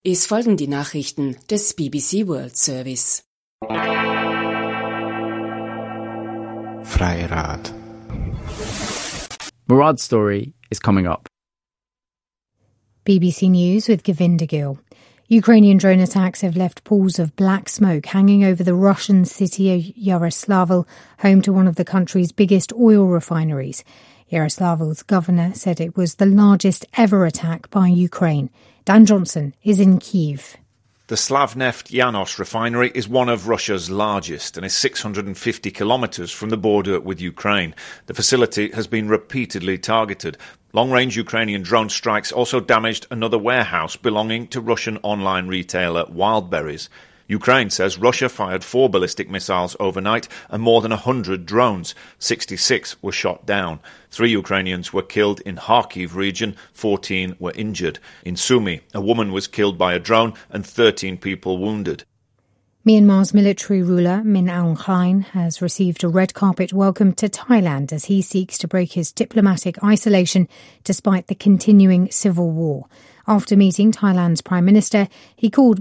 Es folgen die Nachrichten des BBC World Service. Freirad. Murad's story is coming up. BBC News with Govinda Gill. Ukrainian drone attacks have left pools of black smoke hanging over the Russian city of Yaroslavl, home to one of the country's biggest oil refineries. Yaroslavl's governor said it was the largest ever attack by Ukraine. Dan Johnson is in Kyiv. The Slavneft Yanos refinery is one of Russia's largest and is 650 kilometres from the border with Ukraine. The facility has been repeatedly targeted. Long-range Ukrainian drone strikes also damaged another warehouse belonging to Russian online retailer Wildberries. Ukraine says Russia fired 4 ballistic missiles overnight and more than 100 drones. 66 were shot down. 3 Ukrainians were killed in Kharkiv region, 14 were injured. In Sumy, a woman was killed by a drone and 13 people wounded. Myanmar's military ruler Min Aung Hlaing has received a red carpet welcome to Thailand as he seeks to break his diplomatic isolation despite the continuing civil war. After meeting Thailand's Prime Minister, he claimed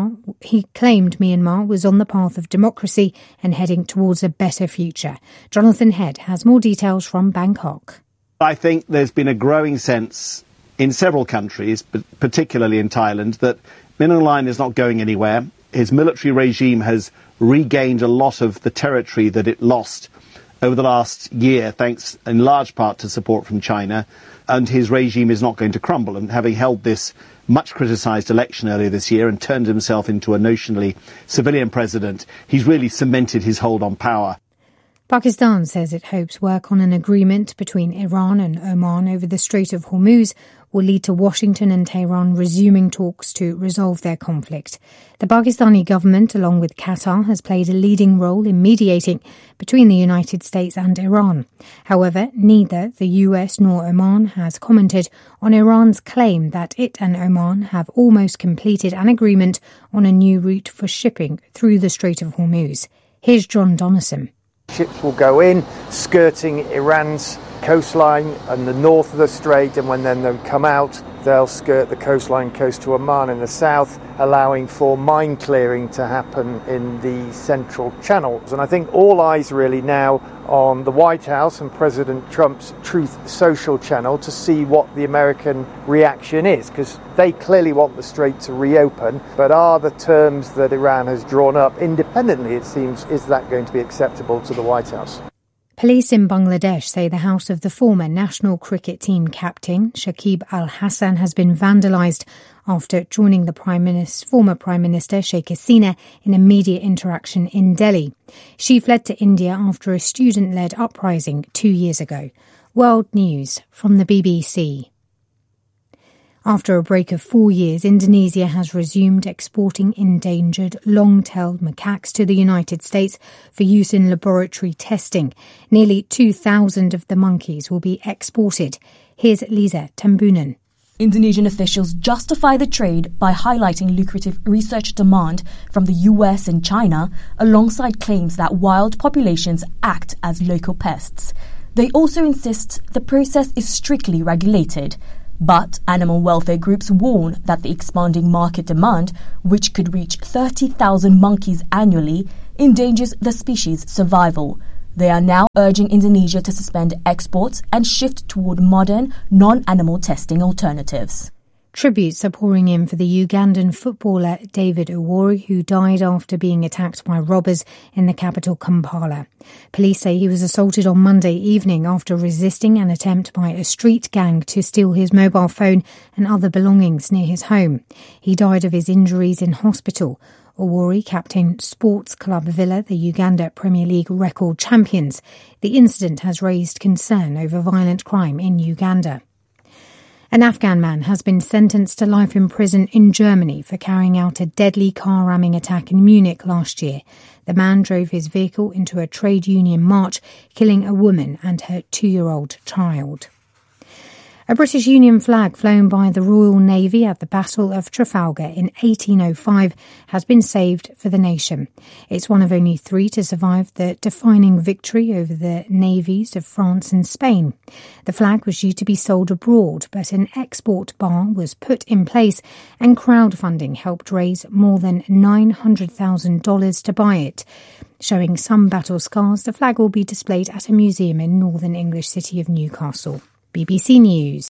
Myanmar was on the path of democracy and heading towards a better future. Jonathan Head has more details from Bangkok. I think there's been a growing sense in several countries, but particularly in Thailand, that Min Aung Hlaing is not going anywhere. His military regime has regained a lot of the territory that it lost over the last year, thanks in large part to support from China, and his regime is not going to crumble. And having held this much criticised election earlier this year and turned himself into a notionally civilian president, he's really cemented his hold on power. Pakistan says it hopes work on an agreement between Iran and Oman over the Strait of Hormuz will lead to Washington and Tehran resuming talks to resolve their conflict. The Pakistani government, along with Qatar, has played a leading role in mediating between the United States and Iran. However, neither the US nor Oman has commented on Iran's claim that it and Oman have almost completed an agreement on a new route for shipping through the Strait of Hormuz. Here's John Donison. Ships will go in, skirting Iran's coastline and the north of the strait, and when then they come out, they'll skirt the coastline coast to Oman in the south, allowing for mine clearing to happen in the central channels. And I think all eyes really now on the White House and President Trump's Truth Social channel to see what the American reaction is, because they clearly want the strait to reopen, but are the terms that Iran has drawn up independently, it seems, is that going to be acceptable to the White House? Police in Bangladesh say the house of the former national cricket team captain, Shakib Al Hasan, has been vandalised after joining the former Prime Minister Sheikh Hasina in a media interaction in Delhi. She fled to India after a student-led uprising 2 years ago. World News from the BBC. After a break of 4 years, Indonesia has resumed exporting endangered long-tailed macaques to the United States for use in laboratory testing. Nearly 2,000 of the monkeys will be exported. Here's Lisa Tambunan. Indonesian officials justify the trade by highlighting lucrative research demand from the US and China, alongside claims that wild populations act as local pests. They also insist the process is strictly regulated. But animal welfare groups warn that the expanding market demand, which could reach 30,000 monkeys annually, endangers the species' survival. They are now urging Indonesia to suspend exports and shift toward modern, non-animal testing alternatives. Tributes are pouring in for the Ugandan footballer David Owori, who died after being attacked by robbers in the capital Kampala. Police say he was assaulted on Monday evening after resisting an attempt by a street gang to steal his mobile phone and other belongings near his home. He died of his injuries in hospital. Owori captained Sports Club Villa, the Uganda Premier League record champions. The incident has raised concern over violent crime in Uganda. An Afghan man has been sentenced to life in prison in Germany for carrying out a deadly car ramming attack in Munich last year. The man drove his vehicle into a trade union march, killing a woman and her 2-year-old child. A British Union flag flown by the Royal Navy at the Battle of Trafalgar in 1805 has been saved for the nation. It's one of only 3 to survive the defining victory over the navies of France and Spain. The flag was due to be sold abroad, but an export bar was put in place and crowdfunding helped raise more than $900,000 to buy it. Showing some battle scars, the flag will be displayed at a museum in northern English city of Newcastle. BBC News.